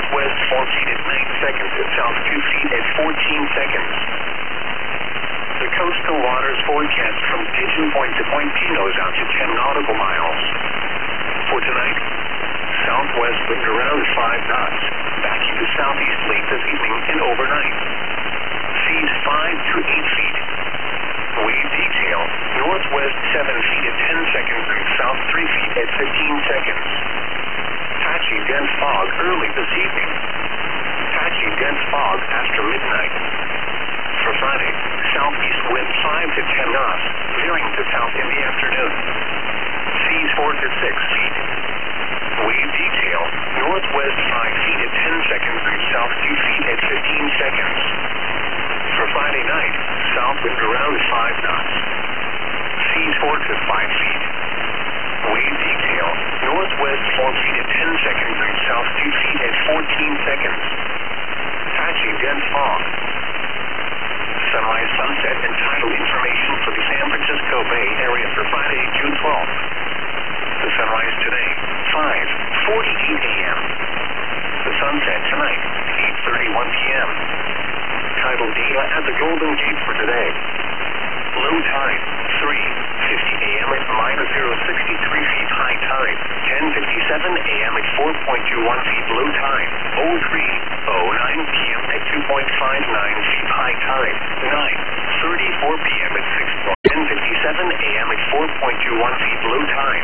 northwest 4 feet at 9 seconds and south 2 feet at 14 seconds. The coastal waters forecast from Pigeon Point to Point Pinos out to 10 nautical miles. For tonight, southwest wind around 5 knots, backing to southeast late this evening and overnight. Seas 5 to 8 feet. Wave detail, northwest 7 feet at 10 seconds and south 3 feet at 15 seconds. Patchy dense fog early this evening. Patchy dense fog after midnight. For Friday, southeast wind 5 to 10 knots, veering to south in the afternoon. Seas 4 to 6 feet. Wave detail, northwest 5 feet at 10 seconds and south 2 feet at 15 seconds. For Friday night, south wind around 5 knots. Seas 4 to 5 feet. Wave detail, northwest 4 feet at 10 seconds and south 2 feet at 14 seconds. Patchy dense fog. Sunrise, sunset, and tidal information for the San Francisco Bay Area for Friday, June 12th. The sunrise today, 5:48 a.m. The sunset tonight, 8:31 p.m. Tidal data at the Golden Gate for today. Low tide, 3:50 a.m. at -063 feet. High tide, 10:57 a.m. at 4.21 feet. Low tide, 03:09 p.m. at 2.59 feet. High tide, 9:34 p.m. at 10:57 a.m. at 4.21 feet. Low tide,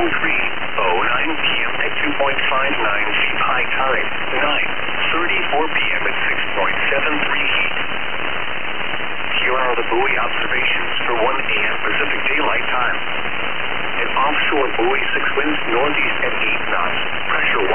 03:09 p.m. at 2.59 feet. High tide, 9:34 p.m. at 6.73 feet. Here are the buoy observations for 1 a.m. Pacific Daylight Time. An offshore buoy 6 winds northeast at 8 knots, pressure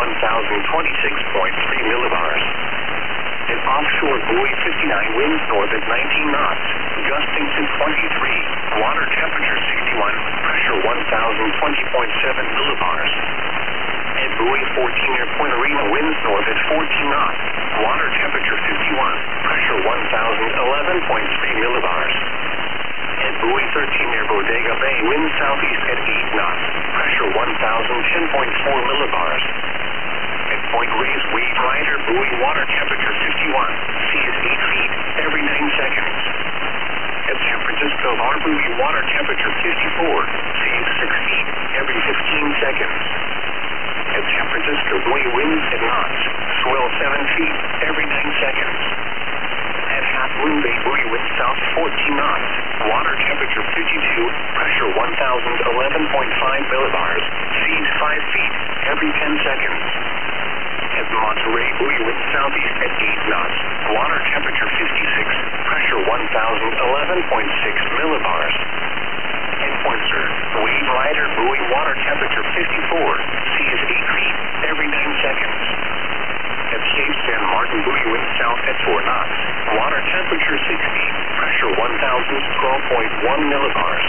1,026.3 millibars. An offshore buoy 59 winds north at 19 knots, gusting to 23, water temperature 61, pressure 1,020.7 millibars. And buoy 14 near Point Arena winds north at 14 knots, water temperature 51, pressure 1,011.3 millibars. And buoy 13 near Bodega Bay winds southeast at 8 knots, pressure 1,010.4 millibars. At Point Reyes Wave Rider buoy water temperature 51, sea is 8 feet every 9 seconds. At San Francisco Bar buoy water temperature 54, sea is 6 feet every 15 seconds. At San Francisco buoy winds at knots, swell 7 feet every 9 seconds. At Half Moon Bay buoy winds south 14 knots, water temperature 52, pressure 1,011.5 millibars, seas 5 feet every 10 seconds. At Monterey buoy winds southeast at 8 knots, water temperature 56, pressure 1,011.6 millibars. At Point Sur, Wave Rider buoy water temperature 54, sea is 8 feet every 9 seconds. At Cape San Martin buoy winds south at 4 knots, water temperature 60, pressure 1,012.1 millibars.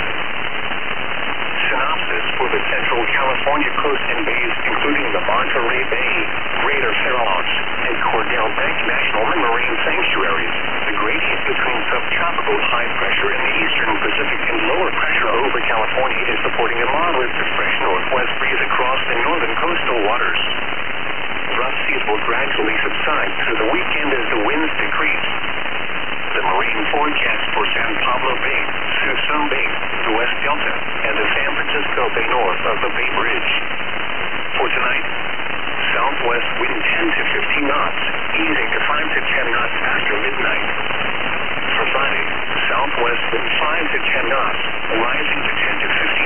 Synopsis for the Central California coast and bays, including the Monterey Bay, Greater Farallones, and Cordell Bank National Marine Sanctuaries. The gradient between subtropical high pressure in the eastern Pacific and lower pressure over California is supporting a moderate to fresh northwest breeze across the northern coastal waters. Rough seas will gradually subside through the weekend as the winds decrease. The marine forecast for San Pablo Bay, Suisun Bay, the West Delta, and the San Francisco Bay north of the Bay Bridge. For tonight, southwest wind 10 to 15 knots, easing to 5 to 10 knots after midnight. For Friday, southwest wind 5 to 10 knots, rising to 10 to 15